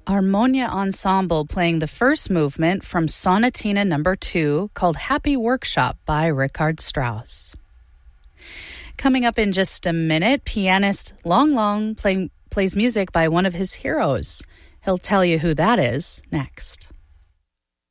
Harmonia Ensemble playing the first movement from Sonatina No. 2 called Happy Workshop by Richard Strauss. Coming up in just a minute, pianist Long Long plays music by one of his heroes. He'll tell you who that is next.